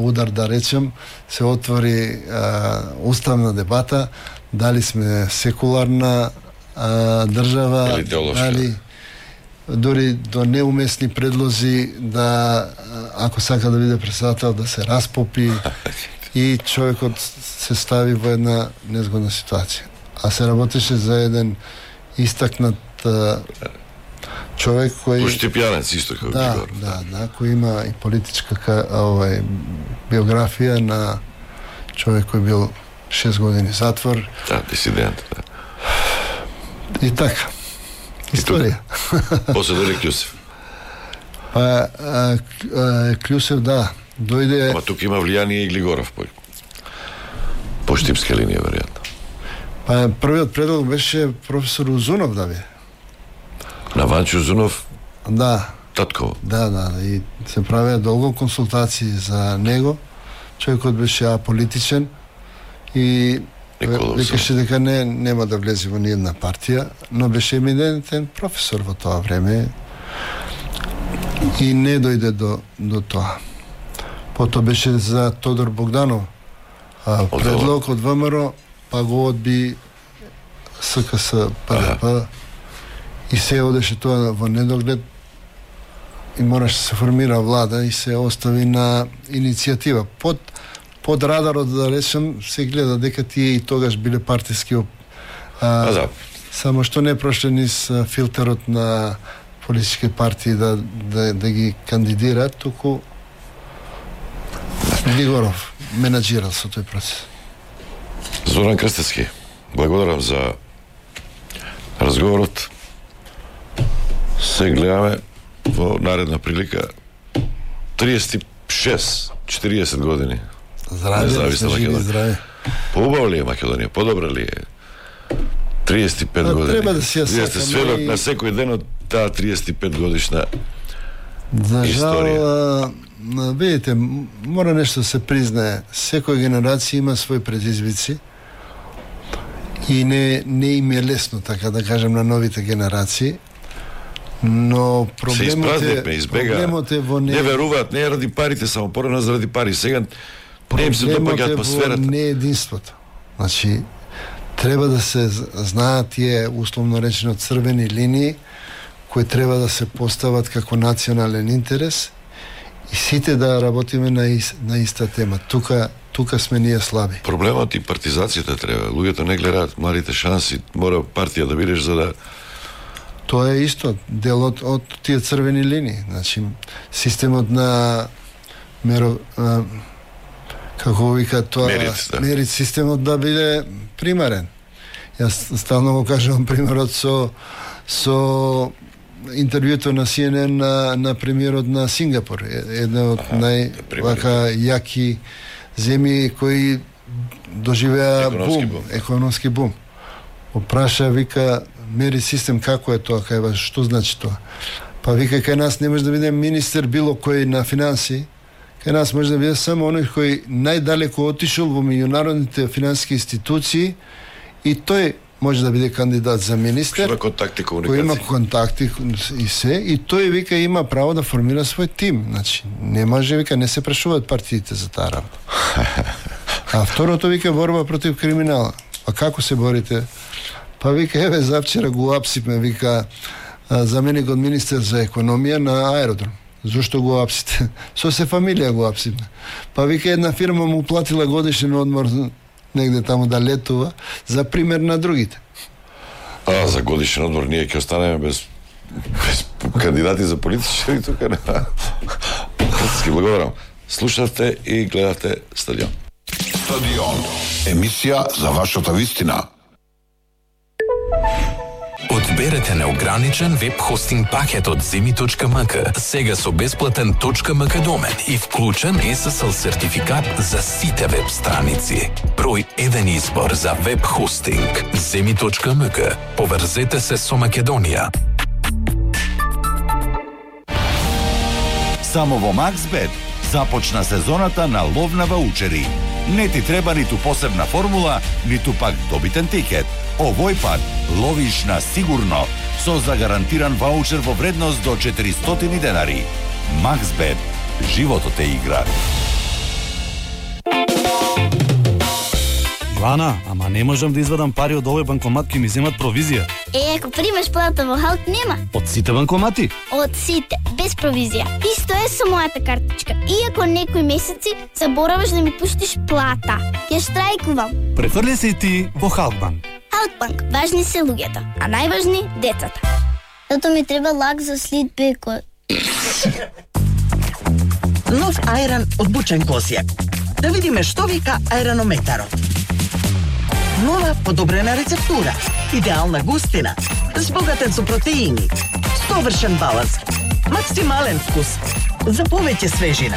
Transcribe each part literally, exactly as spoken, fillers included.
удар, да речем, се отвори а, уставна дебата, дали сме секуларна а, држава, дали дори до неуместни предлози да, ако сака да биде председател, да се распопи и човекот се стави во една незгодна ситуација. А се работеше за еден истакнат а, човек кој... Поштепјанец исто како да, Григоров. Да, да, кој има и политичка овај, биографија на човек кој бил шест години затвор. Да, дисидент, да. И така. Историја. После дојде Клюсев. Па, а, а, Клюсев, да, дојде... Ама тук има влијание и Глигоров по, по штипска линија, веројатно. Па, првиот предлог беше професор Узунов да биде. На Ванчо Узунов? Да. Татково? Да, да, и се правеа долго консултации за него. Човекот беше аполитичен и викаше дека не, нема да влезе во ниједна партија, но беше еминентен професор во тоа време и не дојде до, до тоа. Потоа беше за Тодор Богданов а, предлог од ВМРО, па го одби СКС ПДП и се одеше тоа во недоглед и мораше да се формира влада и се остави на иницијатива. Под под радарот, да речем, се гледа дека тие и тогаш биле партиски а, а, да. Само што не прошле низ филтерот на политички партии да, да, да ги кандидираат, туку Глигоров менаџирал со тој процес. Зоран Крстевски, благодарам за разговорот. Се гледаме во наредна прилика. триесет и шест четириесет години. Здраве, независна Македонија. Здраве. Поубава ли е Македонија? Подобра ли е? триесет и пет а, години. Треба да си ја Вие сте сведок и... на секој ден од таа триесет и пет годишна За историја. жал, а, видите, мора нешто да се признае. Секоја генерација има своји предизвици и не, не им е лесно, така да кажем, на новите генерации. Но проблемот е, проблемот е во не... Не веруваат, не е ради парите, само порано заради пари. Сега не им се допаѓаат по сферата. Не е единството. Значи, треба да се знаат тие, условно речено, црвени линии, кои треба да се постават како национален интерес и сите да работиме на, is, на иста тема. Тука, тука сме ние слаби. Проблемот и партизацијата треба. Луѓето не гледаат младите шанси. Мора партија да бидеш за да... Тоа е исто дел од, од тие црвени линии. Значи, системот на меро... А, како вика тоа... Мерит, да. Мерит системот да биде примарен. Јас стално го кажувам примерот со со интервјуто на Си Ен Ен на, на премиерот на Сингапур. Една од нај вака јаки земји кои доживеа бум, бум, економски бум. Опраша, вика, мери систем како е тоа, кај што значи тоа? Па вика, кај нас не може да биде министер било кој на финанси, кај нас може да биде само оној кој најдалеку отишол во меѓународните финансиски институции и тој може да биде кандидат за министер. Има контакти, комуникација. Кој има контакти и се, и тој вика има право да формира свој тим. Значи, не може, вика, не се прашуваат партиите за таа работа. А второто вика борба против криминала. Па како се борите? Па вика, еве, завчера го апсипме, вика, заменикот министер за економија на аеродром. Зошто го апсите? Со се фамилија го апсипме. Па вика, една фирма му платила годишен одмор негде таму да летува, за пример на другите. А, за годишен одмор ние ќе останеме без, без кандидати за политичари тука. Ски благодарам. Слушавте и гледате Стадион. Стадион. Емисија за вашата вистина. Одберете неограничен веб хостинг пакет од земи точка ем ка, сега со бесплатен .mk домен и вклучен ес ес ел сертификат за сите веб страници. Број еден избор за веб хостинг. земи точка ем ка. Поврзете се со Македонија. Само во Максбет започна сезоната на лов на ваучери. Не ти треба ниту посебна формула, ниту пак добитен тикет. Овој пат ловиш на сигурно со загарантиран ваучер во вредност до четиристотини денари. Максбет. Животот е игра. Светлана, ама не можам да извадам пари од овој банкомат, ќе ми земат провизија. Е, ако примаш плата во Халк, нема. Од сите банкомати? Од сите, без провизија. Исто е со мојата картичка. Иако некои месеци забораваш да ми пуштиш плата, ќе штрајкувам. Префрли се и ти во Халкбанк. Халкбанк, важни се луѓето, а најважни децата. Зато ми треба лак за слитбе кој... Нов ајран од бучен козјак. Да видиме што вика ајранометарот. Нова подобрена рецептура, идеална густина, збогатен со протеини, совршен баланс, максимален вкус, за повеќе свежина.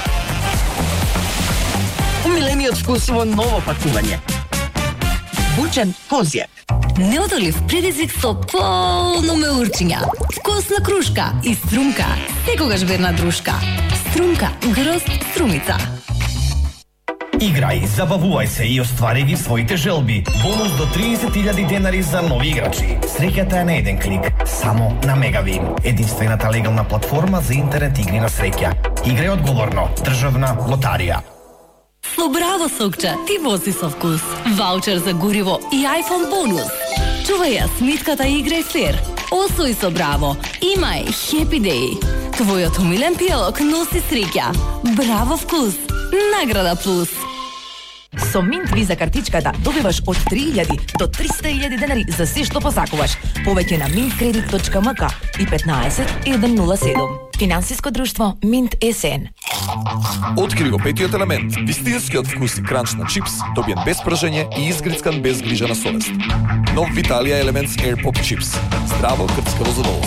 Умилениот вкус во ново пакување. Бучен козјак. Неодолив предизвик со полно меурчиња, вкусна крушка и струмка, секогаш верна дружка. Струмка, грозд струмица. Играј, забавувај се и оствари ги своите желби. Бонус до триесет илјади денари за нови играчи. Среќата е на еден клик, само на Мегавин, единствената легална платформа за интернет игри на среќа. Играј одговорно, државна лотарија. Со Браво сокче, ти вози со вкус. Ваучер за гориво и iPhone бонус. Чувај ја смитката и играј фер. Освој со Браво. Имај Happy Day. Твојот умилен пијалок носи среќа. Браво вкус. Награда плюс. Со Mint Visa картичката добиваш од три илјади до триста илјади денари за се што посакуваш. Повеќе на mint credit точка m k и петнаесет еден нула седум. Финансиско друштво Mint ес ен. Откри го петиот елемент, вистинскиот вкус и кранч на чипс, добиен без пражење и изгрицкан без грижа на совест. Нов Виталија елемент Air Pop Chips. Здраво крцкаво задоволство.